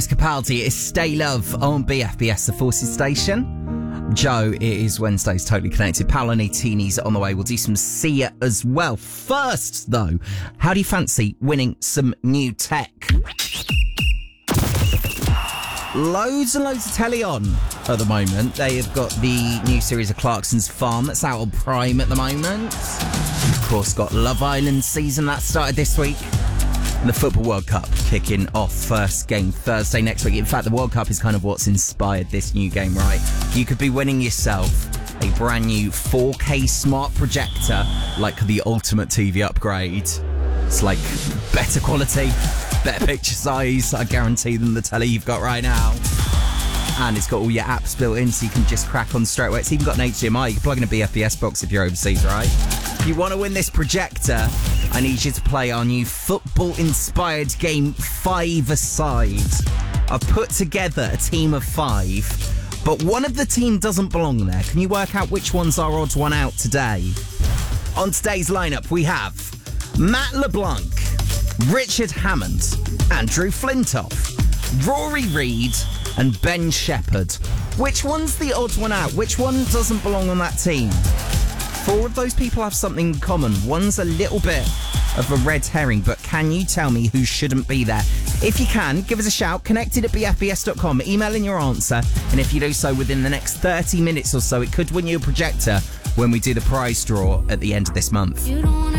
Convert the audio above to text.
Capaldi, it's Stay Love on BFBS, the Forces station. Joe, it is Wednesday's Totally Connected. Paolo Nutini's on the way. We'll do some Sia as well. First, though, how do you fancy winning some new tech? Loads and loads of telly on at the moment. They have got the new series of Clarkson's Farm that's out on Prime at the moment. Of course, got Love Island season that started this week. And the Football World Cup kicking off first game Thursday next week. In fact, the World Cup is kind of what's inspired this new game, right? You could be winning yourself a brand new 4K smart projector, like the ultimate TV upgrade. It's like better quality, better picture size, I guarantee, than the telly you've got right now. And it's got all your apps built in, so you can just crack on straight away. It's even got an HDMI. You can plug in a BFBS box if you're overseas, right? If you want to win this projector, I need you to play our new football-inspired game 5-a-side. I've put together a team of 5, but one of the team doesn't belong there. Can you work out which one's our odd one out today? On today's lineup, we have Matt LeBlanc, Richard Hammond, Andrew Flintoff, Rory Reid, and Ben Shepherd. Which one's the odd one out? Which one doesn't belong on that team? 4 of those people have something in common. One's a little bit of a red herring, but can you tell me who shouldn't be there? If you can, give us a shout, connected@bfbs.com, email in your answer, and if you do so within the next 30 minutes or so, it could win you a projector when we do the prize draw at the end of this month.